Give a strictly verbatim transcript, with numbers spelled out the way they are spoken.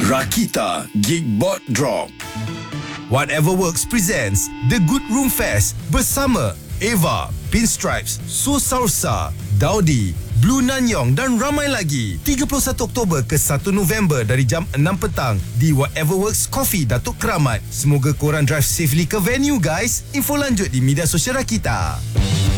Rakita Geekbot Drop. Whatever Works presents The Good Room Fest bersama Eva, Pinstripes, Susausa, Daudi, Blue Nanyong dan ramai lagi. tiga puluh satu Oktober ke satu November dari jam enam petang di Whatever Works Coffee Datuk Keramat. Semoga korang drive safely ke venue guys. Info lanjut di media sosial Rakita.